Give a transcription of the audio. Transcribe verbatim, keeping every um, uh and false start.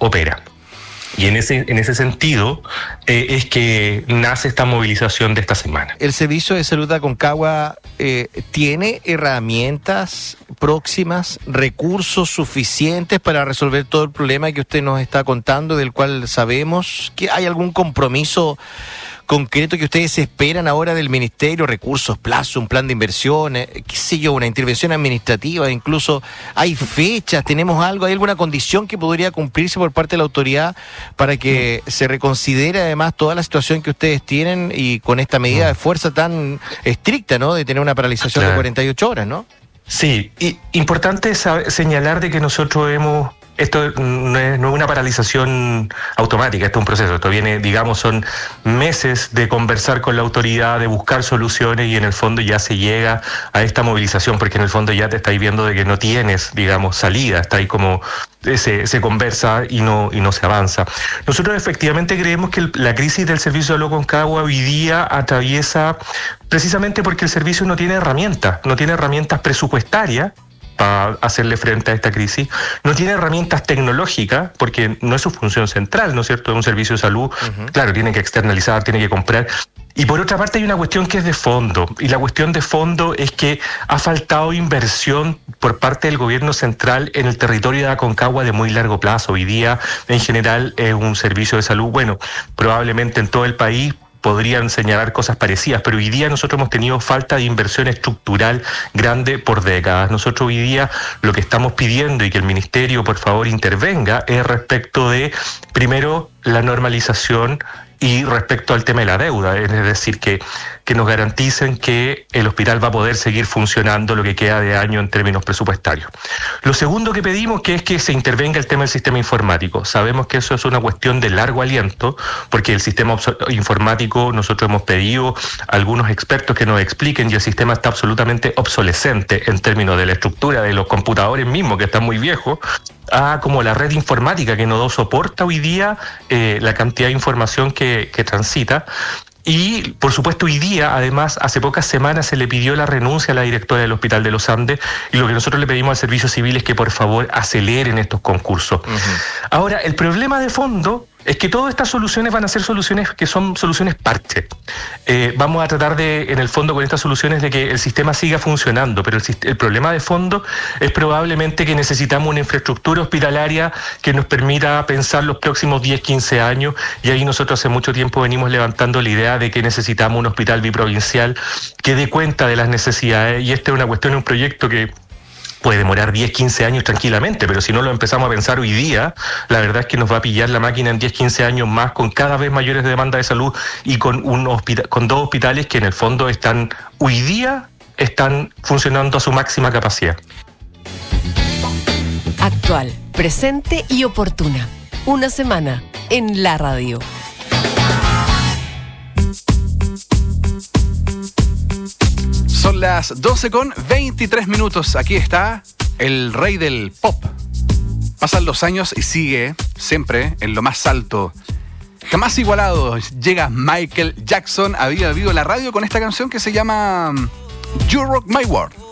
opera. Y en ese, en ese sentido eh, es que nace esta movilización de esta semana. ¿El Servicio de Salud de Aconcagua eh, tiene herramientas próximas, recursos suficientes para resolver todo el problema que usted nos está contando, del cual sabemos? ¿Que hay algún compromiso concreto que ustedes esperan ahora del Ministerio? Recursos, plazo, un plan de inversiones, qué sé yo, una intervención administrativa, incluso hay fechas, tenemos algo, hay alguna condición que podría cumplirse por parte de la autoridad para que se reconsidere además toda la situación que ustedes tienen y con esta medida de fuerza tan estricta, ¿no?, de tener una paralización claro. de cuarenta y ocho horas, ¿no? Sí, y importante saber, señalar de que nosotros hemos... Esto no es, no es una paralización automática, esto es un proceso. Esto viene, digamos, son meses de conversar con la autoridad, de buscar soluciones y en el fondo ya se llega a esta movilización, porque en el fondo ya te estáis viendo de que no tienes, digamos, salida, está ahí como se, se conversa y no, y no se avanza. Nosotros efectivamente creemos que el, la crisis del Servicio de Salud Aconcagua hoy día atraviesa precisamente porque el servicio no tiene herramientas, no tiene herramientas presupuestarias para hacerle frente a esta crisis, no tiene herramientas tecnológicas, porque no es su función central, ¿no es cierto?, de un servicio de salud, uh-huh. claro, tiene que externalizar, tiene que comprar. Y por otra parte hay una cuestión que es de fondo, y la cuestión de fondo es que ha faltado inversión por parte del gobierno central en el territorio de Aconcagua de muy largo plazo. Hoy día, en general, es un servicio de salud, bueno, probablemente en todo el país, podrían señalar cosas parecidas, pero hoy día nosotros hemos tenido falta de inversión estructural grande por décadas. Nosotros hoy día lo que estamos pidiendo y que el Ministerio por favor intervenga es respecto de, primero, la normalización y respecto al tema de la deuda, es decir, que, que nos garanticen que el hospital va a poder seguir funcionando lo que queda de año en términos presupuestarios. Lo segundo que pedimos que es que se intervenga el tema del sistema informático. Sabemos que eso es una cuestión de largo aliento, porque el sistema informático, nosotros hemos pedido a algunos expertos que nos expliquen y el sistema está absolutamente obsolescente en términos de la estructura de los computadores mismos, que están muy viejos, a como la red informática que no soporta hoy día eh, la cantidad de información que, que transita. Y, por supuesto, hoy día, además, hace pocas semanas se le pidió la renuncia a la directora del Hospital de los Andes y lo que nosotros le pedimos al Servicio Civil es que, por favor, aceleren estos concursos. Uh-huh. Ahora, el problema de fondo es que todas estas soluciones van a ser soluciones que son soluciones parche. Eh, vamos a tratar de, en el fondo, con estas soluciones de que el sistema siga funcionando, pero el, el problema de fondo es probablemente que necesitamos una infraestructura hospitalaria que nos permita pensar los próximos diez, quince años, y ahí nosotros hace mucho tiempo venimos levantando la idea de que necesitamos un hospital biprovincial que dé cuenta de las necesidades, y esta es una cuestión, un proyecto que puede demorar diez, quince años tranquilamente, pero si no lo empezamos a pensar hoy día, la verdad es que nos va a pillar la máquina en diez, quince años más, con cada vez mayores demandas de salud y con, un hospital, con dos hospitales que en el fondo están, hoy día, están funcionando a su máxima capacidad. Actual, presente y oportuna. Una semana en la radio. Son las doce con veintitrés minutos. Aquí está el rey del pop. Pasan los años y sigue siempre en lo más alto. Jamás igualado. Llega Michael Jackson a Viva Vivo la radio con esta canción que se llama You Rock My World.